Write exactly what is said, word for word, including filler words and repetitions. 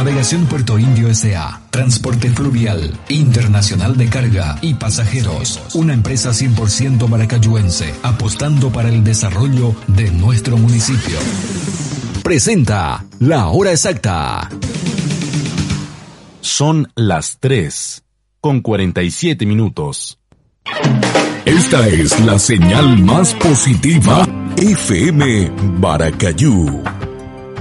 Navegación Puerto Indio S A. Transporte fluvial, internacional de carga y pasajeros. Una empresa cien por ciento maracayuense, apostando para el desarrollo de nuestro municipio. Presenta La Hora Exacta. Son las tres, con cuarenta y siete minutos. Esta es la señal más positiva. F M Maracayú.